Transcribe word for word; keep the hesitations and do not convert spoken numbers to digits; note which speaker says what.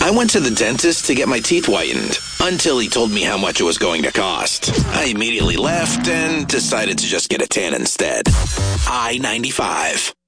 Speaker 1: I went to the dentist to get my teeth whitened until he told me how much it was going to cost. I immediately left and decided to just get a tan instead. I ninety-five.